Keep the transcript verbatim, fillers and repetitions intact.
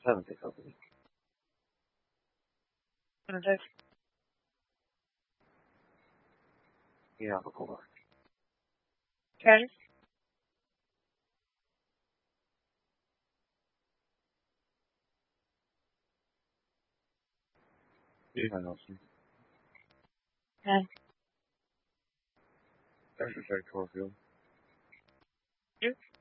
seventy something. Energy. Yeah, of course. Okay. Yeah, I know. Okay. That's a very cool field. Yeah.